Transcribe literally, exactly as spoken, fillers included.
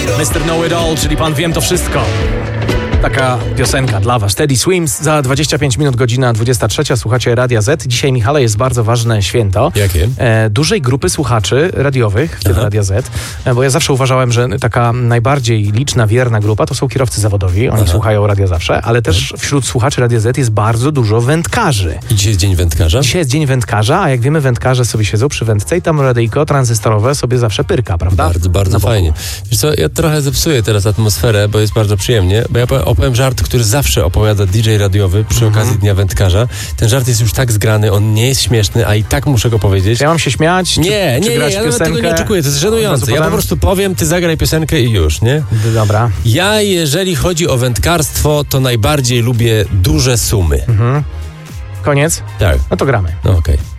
mister Know It All, czyli pan Wiem to wszystko. Taka piosenka dla was. Teddy Swims, za dwadzieścia pięć minut, godzina dwudziesta trzecia. Słuchacie Radia Z. Dzisiaj, Michale, jest bardzo ważne święto. Jakie? E, dużej grupy słuchaczy radiowych, w tym Radia Z. E, bo ja zawsze uważałem, że taka najbardziej liczna, wierna grupa to są kierowcy zawodowi. Oni Aha. słuchają radia zawsze, ale też wśród słuchaczy Radia Z jest bardzo dużo wędkarzy. I dzisiaj jest Dzień Wędkarza? Dzisiaj jest Dzień Wędkarza, a jak wiemy, wędkarze sobie siedzą przy wędce i tam radyjko tranzystorowe sobie zawsze pyrka, prawda? Bardzo, bardzo fajnie. Wiesz co, ja trochę zepsuję teraz atmosferę, bo jest bardzo przyjemnie, bo ja opowiem żart, który zawsze opowiada D J radiowy przy okazji mm. Dnia Wędkarza. Ten żart jest już tak zgrany, on nie jest śmieszny, a i tak muszę go powiedzieć. Ja mam się śmiać? Nie, czy, nie, czy grać nie, ja piosenkę? tego nie oczekuję, to jest żenujące. Ja po prostu powiem, ty zagraj piosenkę i już, nie? Dobra. Ja, jeżeli chodzi o wędkarstwo, to najbardziej lubię duże sumy. Mhm. Koniec? Tak. No to gramy. No okej. Okay.